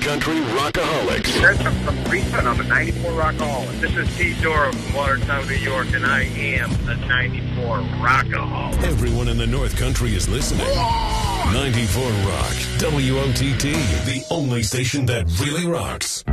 Country Rockaholics. Chris, I'm from Brisbane. I'm a 94 Rockaholic. This is Steve Dora from Watertown, New York, and I am a 94 Rockaholic. Everyone in the North Country is listening. 94 Rock. WOTT, the only station that really rocks.